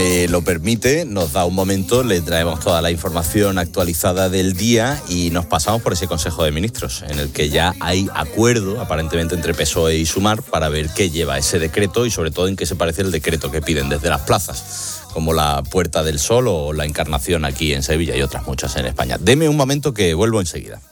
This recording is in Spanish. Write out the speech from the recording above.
me lo permite, nos da un momento, le traemos toda la información actualizada del día y nos pasamos por ese Consejo de Ministros, en el que ya hay acuerdo, aparentemente, entre PSOE y Sumar para ver qué lleva ese decreto y sobre todo en qué se parece el decreto que piden desde las plazas, como la Puerta del Sol o la Encarnación aquí en Sevilla y otras muchas en España. Deme un momento que vuelvo enseguida.